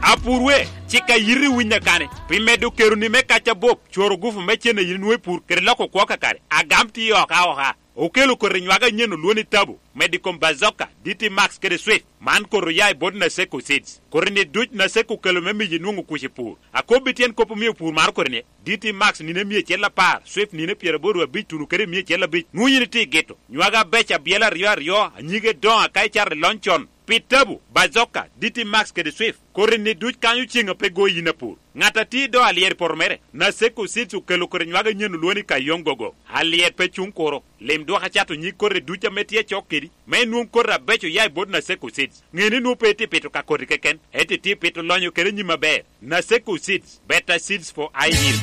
apurwe chika yiri winya kane pimedu keruni mekacha bob choro gufu mechene yinwe pur kerlako kwa kare agamti yo ka okelo ko rinywaga nyeno luoni tabu medicom bazoka DT Max kede swift man ko royai bod na seko seeds korne duj na seko kelo memi jinungu kushipur akobitien kopo mi pur mar korne DT Max nine mi chela par swift nine piere bodu abitunu kede mi chela bit nunyini ti geto nywaga becha biela rio anyige don akai char lonchon pitabu bazoka DT Max kede swift korne duj kanyu chinga pego yinapur ngata ti do alier pormere na seko seeds okelo ko rinywaga nyeno luoni kayongogo alier pechun koro lem do hachato nyi korre duja metie chokeri me nuon korra becho yai bod na seko seeds ngeni nu pete peto ka korri keken ete ti peto lonyo kere nyima be na seko seeds better seeds for eye health.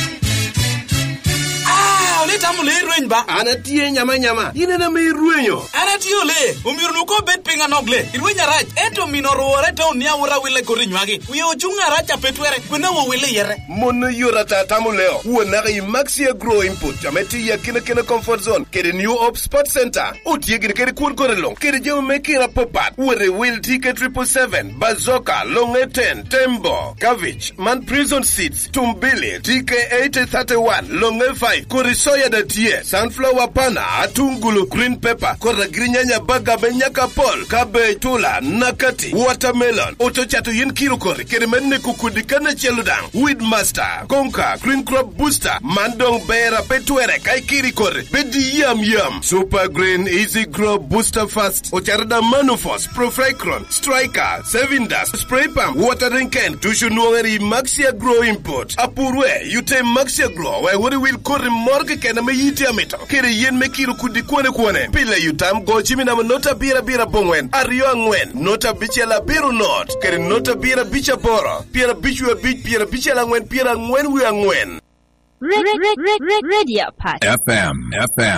Leta mule rueny ba anatie nyama inena me ruenyo anatio le umiru ko bet pinga nogle irwenya raj eto minoro to nia ura wile korinywagi we ochunga racha petwere kuna wo wile yere mono yorata tamuleo wona ga maxia grow input ameti ya kina comfort zone kede new op sport center otiegir kede kur korelong kede je mekira popat wore will ticket 777 bazoka longe 10 tembo cabbage man prison seats tumbili tk 831 longe 5 korisoya da tie sunflower pana atungulu green pepper kora grinyanya baga benyaka pol kabe tula nakati watermelon otochato yin kilo kore kede menne kukudikana cheludang weed master konka green crop booster mandong bera petwere kai kiri kore bedi yam super green easy grow booster fast ocharda manufos profricron striker sevindas spray pump watering can tushunuongeri maxia grow import apurwe yute maxia grow we wori will kore morgue kena me yiti ameto kere yen me kiro kudi kwane pile yutam go chimina nota bira bongwen ario angwen nota bichela biru not kere nota bira bicha boro pira bichwe bich pira bichela ngwen pira ngwen wi angwen Radio Pat FM.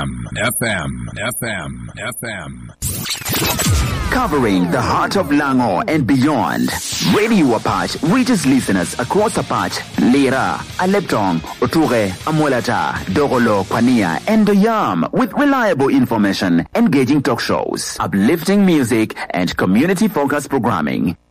Covering the heart of Lango and beyond. Radio Apache reaches listeners across Apache, Lira, Aleptong, Oture, Amolata, Dogolo, Pania, and Doyam with reliable information, engaging talk shows, uplifting music, and community-focused programming.